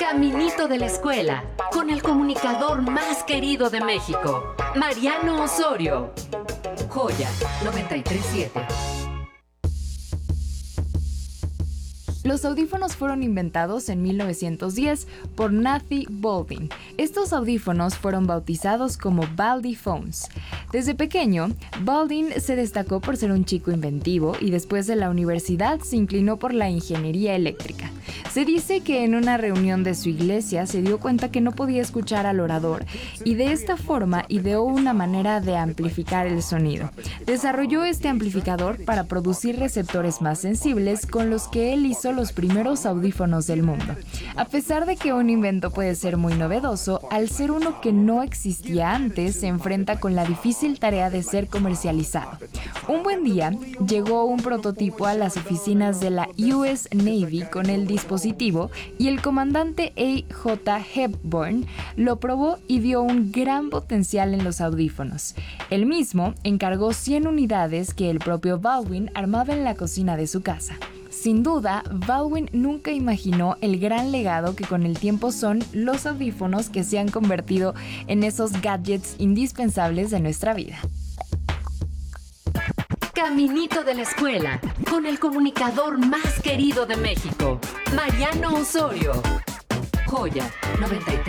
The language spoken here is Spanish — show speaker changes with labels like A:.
A: Caminito de la escuela, con el comunicador más querido de México, Mariano Osorio. Joya 937.
B: Los audífonos fueron inventados en 1910 por Nathy Baldwin. Estos audífonos fueron bautizados como Baldy Phones. Desde pequeño, Baldwin se destacó por ser un chico inventivo y después de la universidad se inclinó por la ingeniería eléctrica. Se dice que en una reunión de su iglesia se dio cuenta que no podía escuchar al orador y de esta forma ideó una manera de amplificar el sonido. Desarrolló este amplificador para producir receptores más sensibles con los que él hizo los primeros audífonos del mundo. A pesar de que un invento puede ser muy novedoso, al ser uno que no existía antes, se enfrenta con la difícil tarea de ser comercializado. Un buen día, llegó un prototipo a las oficinas de la US Navy con el dispositivo y el comandante A.J. Hepburn lo probó y vio un gran potencial en los audífonos. Él mismo encargó 100 unidades que el propio Baldwin armaba en la cocina de su casa. Sin duda, Baldwin nunca imaginó el gran legado que con el tiempo son los audífonos que se han convertido en esos gadgets indispensables de nuestra vida.
A: Caminito de la escuela, con el comunicador más querido de México, Mariano Osorio. Joya 93.